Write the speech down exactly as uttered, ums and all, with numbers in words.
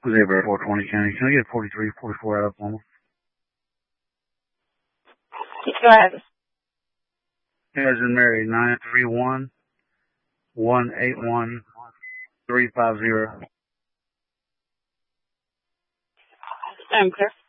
Jose Bear, four twenty County. Can I get forty-three forty-four out of Oklahoma? Go ahead. As in Mary, nine three one, one eight one, three five zero. I'm clear.